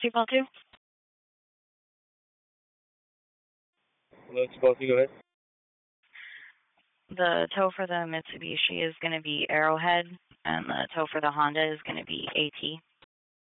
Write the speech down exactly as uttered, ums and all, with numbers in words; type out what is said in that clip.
two call two? Hello, two call two, go ahead. The tow for the Mitsubishi is going to be Arrowhead, and the tow for the Honda is going to be AT.